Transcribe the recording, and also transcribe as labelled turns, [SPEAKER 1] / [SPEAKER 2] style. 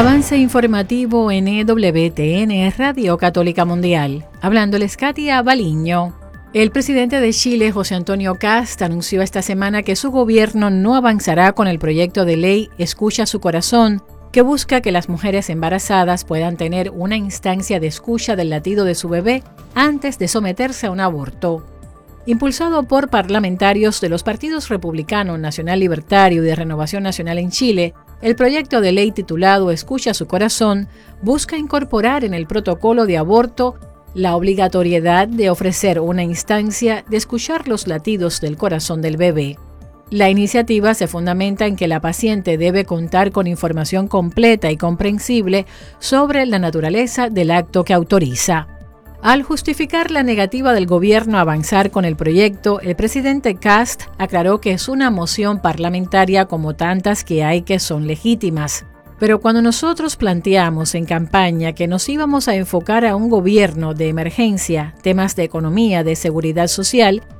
[SPEAKER 1] Avance informativo en EWTN, Radio Católica Mundial. Hablándoles Katia Baliño. El presidente de Chile, José Antonio Kast, anunció esta semana que su gobierno no avanzará con el proyecto de ley Escucha su corazón, que busca que las mujeres embarazadas puedan tener una instancia de escucha del latido de su bebé antes de someterse a un aborto. Impulsado por parlamentarios de los partidos Republicano, Nacional Libertario y de Renovación Nacional en Chile, el proyecto de ley titulado Escucha su corazón busca incorporar en el protocolo de aborto la obligatoriedad de ofrecer una instancia de escuchar los latidos del corazón del bebé. La iniciativa se fundamenta en que la paciente debe contar con información completa y comprensible sobre la naturaleza del acto que autoriza. Al justificar la negativa del gobierno a avanzar con el proyecto, el presidente Kast aclaró que es una moción parlamentaria como tantas que hay que son legítimas. Pero cuando nosotros planteamos en campaña que nos íbamos a enfocar a un gobierno de emergencia, temas de economía, de seguridad social